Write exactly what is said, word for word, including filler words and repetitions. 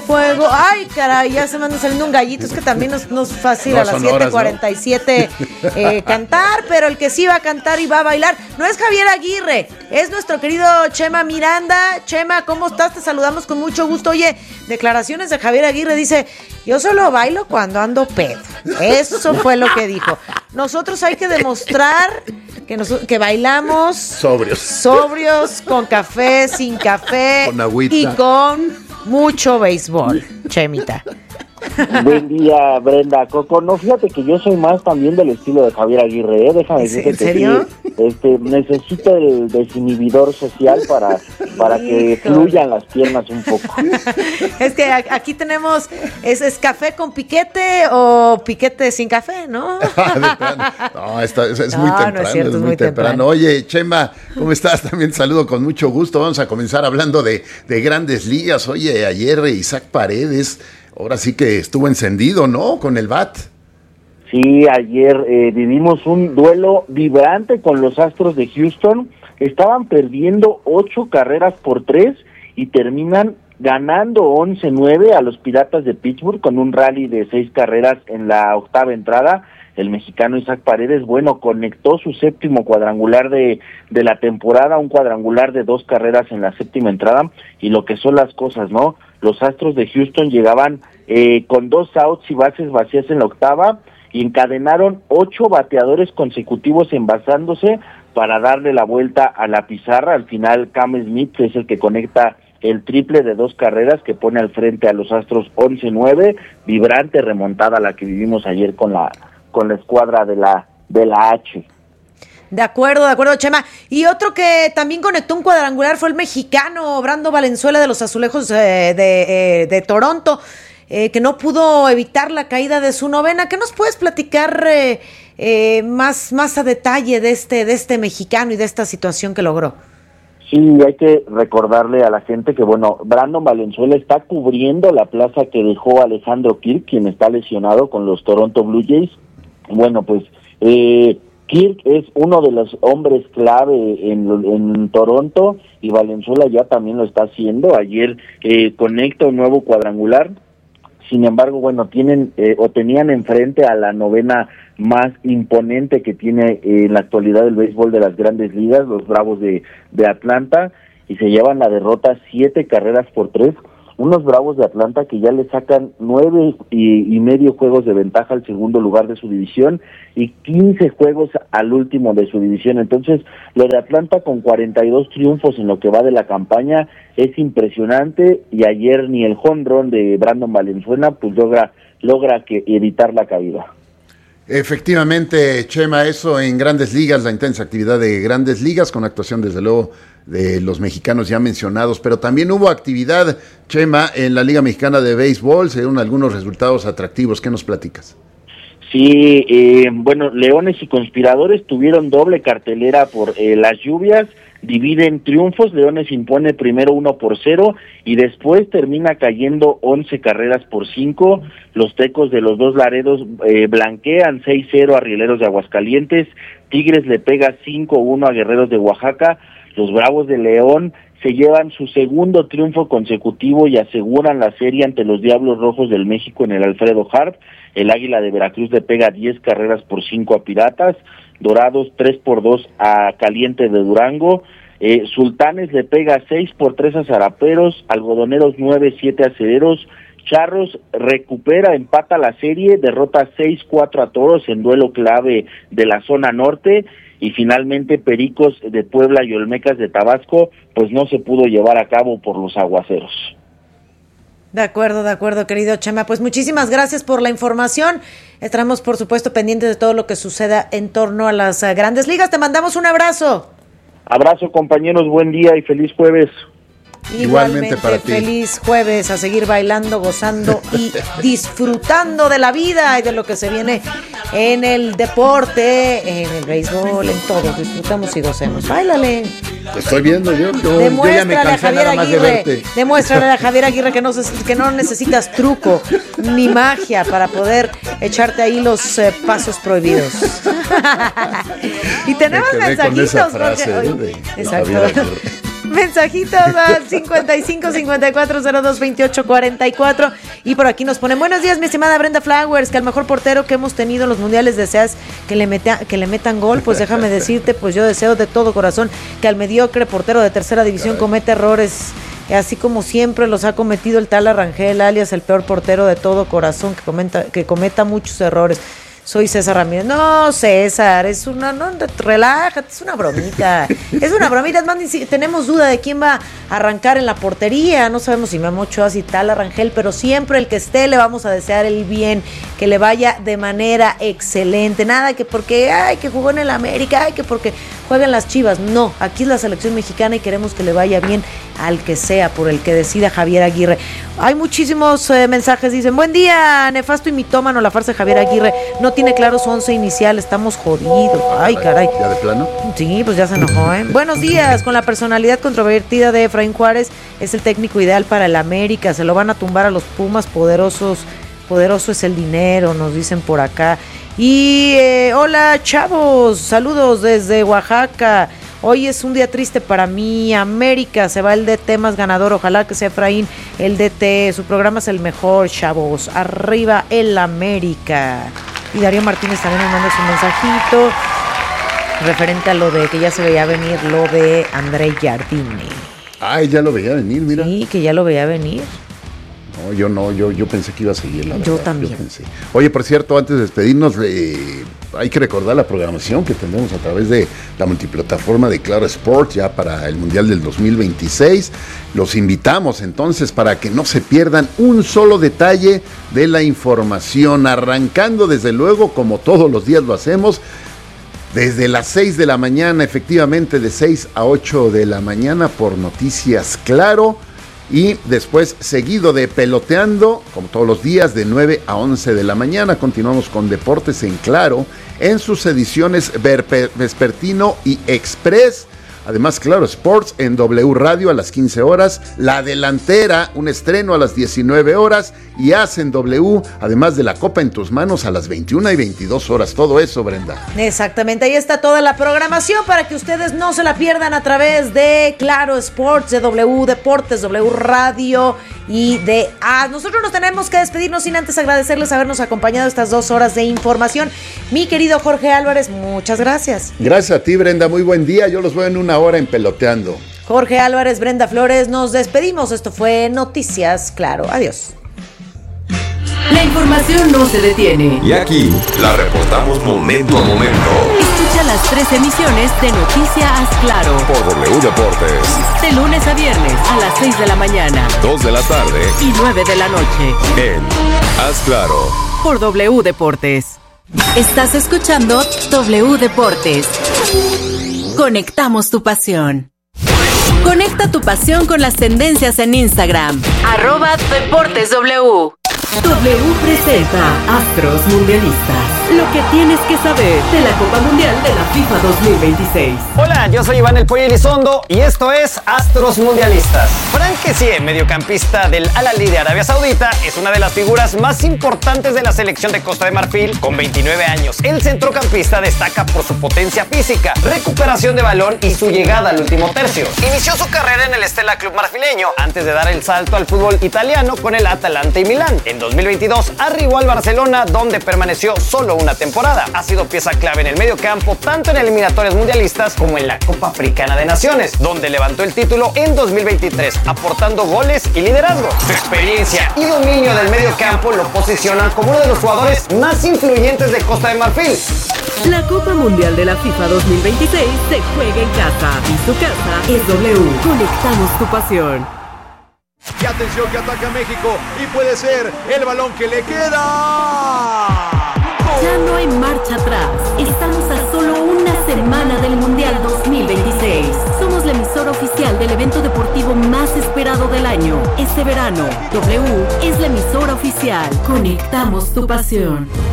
fuego. Ay, caray, ya se me anda saliendo un gallito. Es que también nos, nos fácil no, a las siete cuarenta y siete ¿no? eh, cantar, pero el que sí va a cantar y va a bailar no es Javier Aguirre, es nuestro querido Chema Miranda. Chema, ¿cómo estás? Te saludamos con mucho gusto. Oye, declaraciones de Javier Aguirre, dice, yo solo bailo cuando ando pedo. Eso fue lo que dijo. Nosotros hay que demostrar que, nos, que bailamos sobrios, sobrios, con café, sin café, con agüita y con mucho béisbol, Chemita. Buen día, Brenda. Coco, no, fíjate que yo soy más también del estilo de Javier Aguirre, ¿eh? Déjame decirte ¿En serio? que sí, este, necesito el desinhibidor social para, para que fluyan las piernas un poco. Es que aquí tenemos, ¿es, es café con piquete o piquete sin café, no? no, está, es, es no, muy temprano, no es, cierto, es es muy muy temprano. temprano. Oye, Chema, ¿cómo estás? También saludo con mucho gusto. Vamos a comenzar hablando de, de Grandes Ligas. Oye, ayer Isaac Paredes, ahora sí que estuvo encendido, ¿no? Con el bat. Sí, ayer eh, vivimos un duelo vibrante con los Astros de Houston. Estaban perdiendo ocho carreras por tres y terminan ganando once nueve a los Piratas de Pittsburgh con un rally de seis carreras en la octava entrada. El mexicano Isaac Paredes, bueno, conectó su séptimo cuadrangular de, de la temporada, un cuadrangular de dos carreras en la séptima entrada, y lo que son las cosas, ¿no? Los Astros de Houston llegaban eh, con dos outs y bases vacías en la octava, y encadenaron ocho bateadores consecutivos envasándose para darle la vuelta a la pizarra. Al final, Cam Smith es el que conecta el triple de dos carreras que pone al frente a los Astros once nueve, vibrante remontada la que vivimos ayer con la con la escuadra de la de la H. De acuerdo, de acuerdo, Chema. Y otro que también conectó un cuadrangular fue el mexicano Brando Valenzuela de los Azulejos eh, de, eh, de Toronto, eh, que no pudo evitar la caída de su novena. ¿Qué nos puedes platicar eh, eh, más, más a detalle de este, de este mexicano y de esta situación que logró? Sí, hay que recordarle a la gente que, bueno, Brandon Valenzuela está cubriendo la plaza que dejó Alejandro Kirk, quien está lesionado con los Toronto Blue Jays. Bueno, pues eh, Kirk es uno de los hombres clave en, en Toronto y Valenzuela ya también lo está haciendo. Ayer eh, conecta un nuevo cuadrangular. Sin embargo, bueno, tienen eh, o tenían enfrente a la novena más imponente que tiene eh, en la actualidad el béisbol de las Grandes Ligas, los Bravos de, de Atlanta, y se llevan la derrota siete carreras por tres. Unos Bravos de Atlanta que ya le sacan nueve y, y medio juegos de ventaja al segundo lugar de su división y quince juegos al último de su división. Entonces, lo de Atlanta con cuarenta y dos triunfos en lo que va de la campaña es impresionante, y ayer ni el jonrón de Brandon Valenzuela pues logra, logra que evitar la caída. Efectivamente, Chema, eso en Grandes Ligas, la intensa actividad de Grandes Ligas, con actuación desde luego de los mexicanos ya mencionados, pero también hubo actividad, Chema, en la Liga Mexicana de Béisbol, se dieron algunos resultados atractivos. ¿Qué nos platicas? Sí, eh, bueno, Leones y Conspiradores tuvieron doble cartelera por eh, las lluvias, dividen triunfos. Leones impone primero uno por cero y después termina cayendo once carreras por cinco. Los Tecos de los dos Laredos eh, blanquean seis cero a Rieleros de Aguascalientes. Tigres le pega cinco uno a Guerreros de Oaxaca. Los Bravos de León se llevan su segundo triunfo consecutivo y aseguran la serie ante los Diablos Rojos del México en el Alfredo Harp. El Águila de Veracruz le pega diez carreras por cinco a Piratas. Dorados tres por dos a Caliente de Durango. Eh, Sultanes le pega seis por tres a Zaraperos. Algodoneros nueve siete a Cederos. Charros recupera, empata la serie, derrota seis cuatro a Toros en duelo clave de la zona norte. Y finalmente Pericos de Puebla y Olmecas de Tabasco pues no se pudo llevar a cabo por los aguaceros. De acuerdo, de acuerdo, querido Chema. Pues muchísimas gracias por la información. Estaremos, por supuesto, pendientes de todo lo que suceda en torno a las uh, Grandes Ligas. Te mandamos un abrazo. Abrazo, compañeros, buen día y feliz jueves. Igualmente, Igualmente para ti. Feliz jueves, a seguir bailando, gozando y disfrutando de la vida y de lo que se viene en el deporte, en el béisbol, en todo. Disfrutamos y gocemos. Báilale. Te estoy viendo yo. yo Demuéstrale yo ya me cansé a Javier nada Aguirre. Más de verte. Demuéstrale a Javier Aguirre que no, que no necesitas truco ni magia para poder echarte ahí los eh, pasos prohibidos. Y tenemos mensajitos. Con esa frase, porque, de, de exacto. Mensajitos al cincuenta y cinco cincuenta y cuatro cero dos veintiocho cuarenta y cuatro. Y por aquí nos ponen: buenos días, mi estimada Brenda Flowers, que al mejor portero que hemos tenido en los mundiales deseas que le, meta, que le metan gol. Pues déjame decirte, pues yo deseo de todo corazón que al mediocre portero de tercera división cometa errores, así como siempre los ha cometido el tal Rangel, alias el peor portero de todo corazón, que, comenta, que cometa muchos errores. Soy César Ramírez. No, César, es una, no, relájate, es una bromita. Es una bromita, es más, ni si, tenemos duda de quién va a arrancar en la portería. No sabemos si Memo Ochoa, si tal Rangel, pero siempre el que esté le vamos a desear el bien, que le vaya de manera excelente. Nada que porque, ay, que jugó en el América, ay, que porque juega en las Chivas. No, aquí es la selección mexicana y queremos que le vaya bien al que sea, por el que decida Javier Aguirre. Hay muchísimos eh, mensajes, dicen: buen día, nefasto y mitómano, la farsa de Javier Aguirre. No tiene claro su once inicial, estamos jodidos. Ay, caray. ¿Ya de plano? Sí, pues ya se enojó, ¿eh? Buenos días, con la personalidad controvertida de Efraín Juárez, es el técnico ideal para el América. Se lo van a tumbar a los Pumas, poderosos. Poderoso es el dinero, nos dicen por acá. Y eh, hola, chavos, saludos desde Oaxaca. Hoy es un día triste para mí. América, se va el D T más ganador. Ojalá que sea Efraín el D T. Su programa es el mejor, chavos. Arriba el América. Y Darío Martínez también nos manda su mensajito referente a lo de que ya se veía venir lo de André Jardine. Ay, ya lo veía venir, mira. Sí, que ya lo veía venir. No, yo no, yo, yo pensé que iba a seguir, la Yo verdad, también. Yo pensé. Oye, por cierto, antes de despedirnos, eh, hay que recordar la programación que tendremos a través de la multiplataforma de Claro Sport ya para el Mundial del dos mil veintiséis. Los invitamos entonces para que no se pierdan un solo detalle de la información, arrancando desde luego, como todos los días lo hacemos, desde las seis de la mañana, efectivamente de seis a ocho de la mañana por Noticias Claro. Y después seguido de Peloteando, como todos los días, de nueve a once de la mañana. Continuamos con Deportes en Claro, en sus ediciones Vespertino y Express. Además, Claro Sports en W Radio a las quince horas. La Delantera, un estreno a las diecinueve horas. Y Hacen W, además de La Copa en tus manos, a las veintiuna y veintidós horas. Todo eso, Brenda. Exactamente, ahí está toda la programación para que ustedes no se la pierdan a través de Claro Sports, de W Deportes, W Radio y de A. Nosotros nos tenemos que despedirnos sin antes agradecerles habernos acompañado estas dos horas de información. Mi querido Jorge Álvarez, muchas gracias. Gracias a ti, Brenda. Muy buen día. Yo los veo en una hora en Peloteando. Jorge Álvarez, Brenda Flores, nos despedimos. Esto fue Noticias Claro. Adiós. La información no se detiene. Y aquí la reportamos momento a momento. Escucha las tres emisiones de Noticias Claro por W Deportes. De lunes a viernes a las seis de la mañana, dos de la tarde y nueve de la noche. En Haz Claro por W Deportes. Estás escuchando W Deportes. Conectamos tu pasión. Conecta tu pasión con las tendencias en Instagram. Arroba Deportes W. W presenta Astros Mundialistas. Lo que tienes que saber de la Copa Mundial de la FIFA dos mil veintiséis. Hola, yo soy Iván El Pollo Elizondo y esto es Astros Mundialistas. Frank Kessie, mediocampista del Al-Ahly de Arabia Saudita, es una de las figuras más importantes de la selección de Costa de Marfil con veintinueve años. El centrocampista destaca por su potencia física, recuperación de balón y su llegada al último tercio. Inició su carrera en el Stella Club marfileño antes de dar el salto al fútbol italiano con el Atalanta y Milán. En dos mil veintidós arribó al Barcelona, donde permaneció solo una temporada. Ha sido pieza clave en el medio campo, tanto en eliminatorias mundialistas como en la Copa Africana de Naciones, donde levantó el título en dos mil veintitrés, aportando goles y liderazgo. Su experiencia y dominio del medio campo lo posicionan como uno de los jugadores más influyentes de Costa de Marfil. La Copa Mundial de la FIFA dos mil veintiséis se juega en casa y su casa es W. Conectamos tu pasión. Y atención que ataca México y puede ser el balón que le queda. Ya no hay marcha atrás. Estamos a solo una semana del Mundial dos mil veintiséis. Somos la emisora oficial del evento deportivo más esperado del año. Este verano, W es la emisora oficial. Conectamos tu pasión.